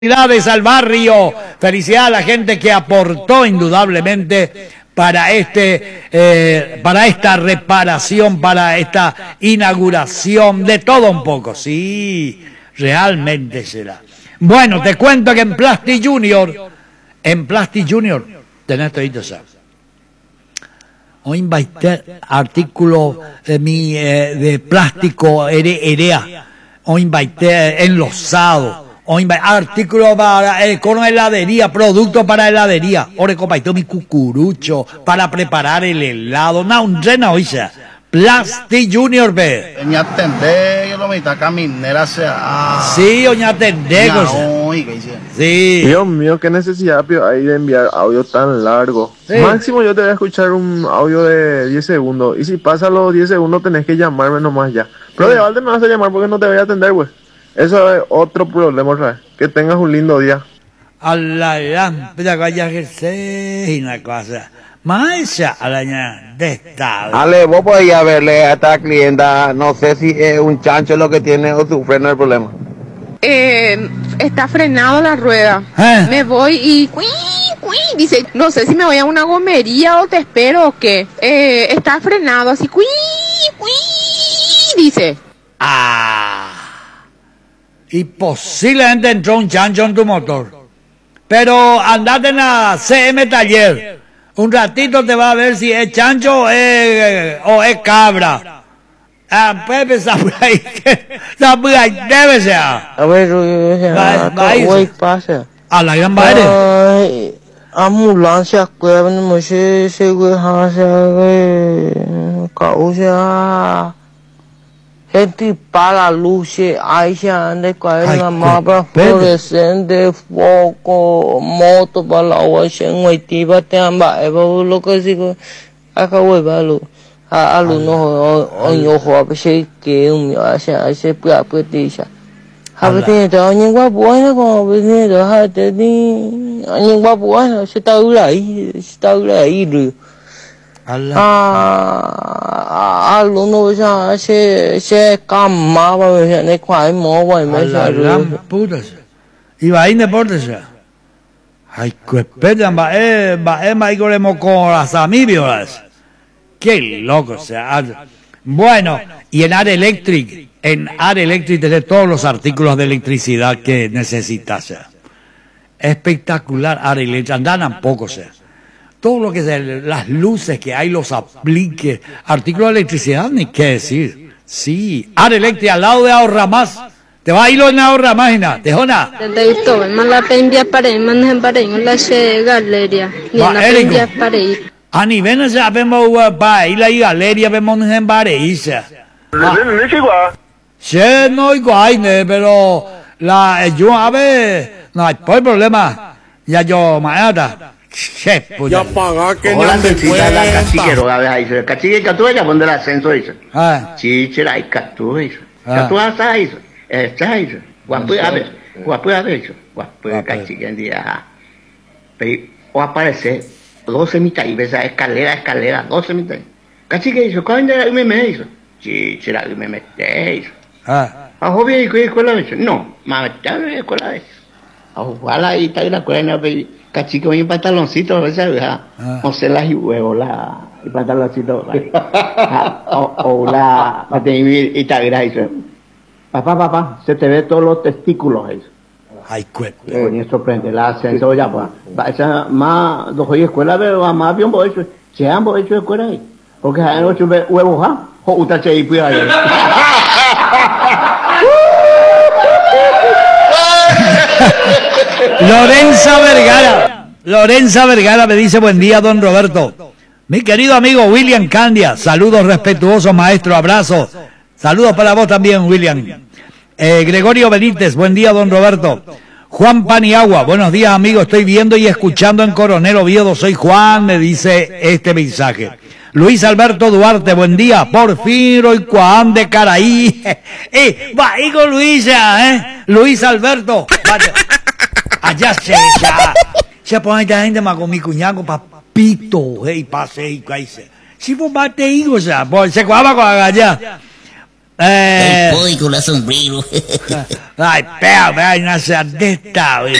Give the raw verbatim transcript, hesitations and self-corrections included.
Felicidades al barrio, felicidades a la gente que aportó indudablemente para este, eh, para esta reparación, para esta inauguración, de todo un poco, sí, realmente será. Bueno, te cuento que en Plastic Junior, en Plastic Junior, tenés todo ya. Hoy invité artículo de mi, eh, de plástico erea, hoy invité enlosado. Hoy artículo para eh, con heladería, producto para heladería. Ore compaito mi cucurucho para preparar el helado. No, un rena oiga. Plastic Junior ve. Oña tendé, yo lo mitad caminera sea. Sí, oña tendé. Sí. Dios mío, qué necesidad hay de enviar audio tan largo. Sí. Máximo yo te voy a escuchar un audio de diez segundos. Y si pasa los diez segundos tenés que llamarme nomás ya. Pero sí. De balde me vas a llamar porque no te voy a atender, güey. Eso es otro problema, ¿sabes? Que tengas un lindo día. A la lámpara vaya que sea una cosa. Maestra araña de estado. Ale, vos podías verle a esta clienta, no sé si es un chancho lo que tiene o su freno el problema. Eh, está frenado la rueda. ¿Eh? Me voy y cuí, cuí, dice, no sé si me voy a una gomería o te espero o qué. Eh, está frenado así, cuí, cuí, dice. Ah. Y posiblemente entró un chancho en tu motor. Pero andate en la C M Taller. Un ratito te va a ver si es chancho o es, o es cabra. Ah, Pepe, sabe ahí. Sabe ahí, debe ser. A ver, ¿qué pasa? A la gran baile. Ay, ambulancia, cueva, no sé, se güey, hace, causa. Gente para luces, ahí se anda con una mapa fluorescente, foco, moto para la agua, se encuentra te amba, eva lo que digo, acá voy balo, a a lo no, on yo juega pues que un hace hace pues pues dice, a veces te oye guapo, como veces te hace ni, oye guapo, se está ahí, se está ahí. Ah, algo no se se se camaba, se ne cual mo voy me la gran puta. Iba ahí deportes. Ay, que espera, va eh, va eh, mai goremo con las amibiolas. Qué loco, o sea. Bueno, y en Are Electric, en Are Electric tenés todos los artículos de electricidad que necesitas. Espectacular, Are Electric, andan a poco, o sea. Todo lo que sea, las luces que hay, los apliques, artículos de electricidad, ni qué decir. Sí, Are Electric al lado de Ahorra Más. Te va a ir en Ahorra Más, ¿no? ¿Te jona? Te visto, más la pendia para ir, más en para ir, la galería. Ni en la pendia para ir. A nivel de vemos para ir a la galería, vemos en Bareisa. Sí, no igual, pero la yo a ver, no hay problema. Ya yo mañana. Che, pues ya paga que no te cuenta. La cachiquero, a ver, ahí se cachique que tú ella pone el ascenso eso. Ah. Chichera y catu eso. Catu hasta eso. Está eso. Guapo a ver, guapo a ver eso. Guapo cachique en día. Pero o aparece doce mitad y ves a escalera, escalera, doce mitad. Cachique eso, ¿cuándo me me hizo? Chichera y me mete eso. Ah. A joven y que escuela eso. No, más tarde escuela eso. Ojalá y está en la escuela, cachique con un pantaloncito, a veces, no sé las y huevo, la, el pantaloncito, o, o la, para tener y tal, gracias. Papá, papá, se te ve todos los testículos, eso. Ay, cuerpo. Me sorprende, la ascenso ya, pues, esa más, dos hoy escuela, pero más bien, por eso, se han por hecho escuela ahí, porque hay ocho huevos, ¿ah? O usted se y pues ahí. Lorenza Vergara, Lorenza Vergara me dice buen día, don Roberto. Mi querido amigo William Candia, saludos respetuosos, maestro, abrazos. Saludos para vos también, William. Eh, Gregorio Benítez, buen día, don Roberto. Juan Paniagua, buenos días, amigo, estoy viendo y escuchando en Coronel Oviedo, soy Juan, me dice este mensaje. Luis Alberto Duarte, buen día, por fin hoy Juan de Caraí. Eh, va, hijo Luisa, eh, Luis Alberto. Vaya. Allá se ya. Se pone esta gente más con mi cuñado, papito, hey, pase y caíse. Si vos bate hijos, ya, pues se cuava con allá. Eh, el podi con la sombrero. Ay, pea, pea, no seas de esta,